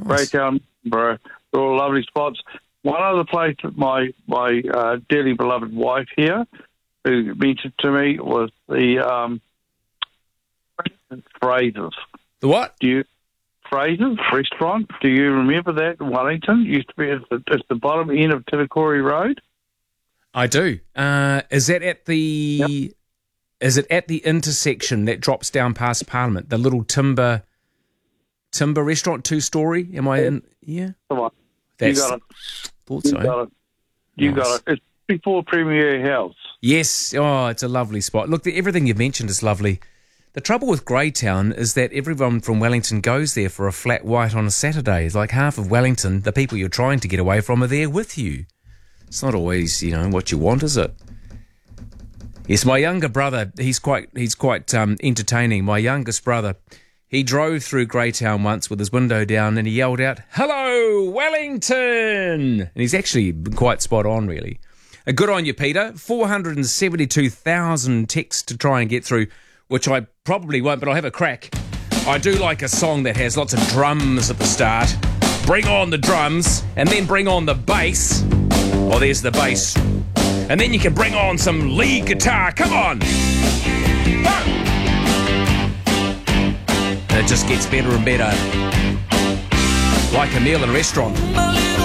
Nice. Greytown, bro. They're all lovely spots. One other place that my dearly beloved wife here, who mentioned to me, was the Fraser's. The what? Fraser's restaurant. Do you remember that in Wellington? It used to be at the bottom end of Titakori Road. I do. Is that at the? Yep. Is it at the intersection that drops down past Parliament? The little timber restaurant, 2-story. Am I in? Yeah. Come on. That's, you got it. Thought You so. got it. You Nice. got it. It's before Premier House. Yes. Oh, it's a lovely spot. Look, everything you've mentioned is lovely. The trouble with Greytown is that everyone from Wellington goes there for a flat white on a Saturday. It's like half of Wellington, the people you're trying to get away from, are there with you. It's not always, what you want, is it? Yes, my younger brother, he's quite entertaining. My youngest brother, he drove through Greytown once with his window down and he yelled out, "Hello, Wellington!" And he's actually quite spot on, really. Good on you, Peter. 472,000 texts to try and get through, which I probably won't, but I'll have a crack. I do like a song that has lots of drums at the start. Bring on the drums, and then bring on the bass. Oh, there's the bass. And then you can bring on some lead guitar. Come on! Ah! And it just gets better and better. Like a meal in a restaurant.